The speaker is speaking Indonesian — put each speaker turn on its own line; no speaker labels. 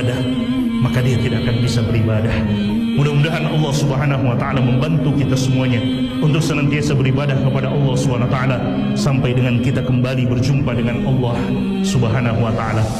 maka dia tidak akan bisa beribadah. Mudah-mudahan Allah Subhanahu wa taala membantu kita semuanya untuk senantiasa beribadah kepada Allah Subhanahu wa taala sampai dengan kita kembali berjumpa dengan Allah Subhanahu wa taala.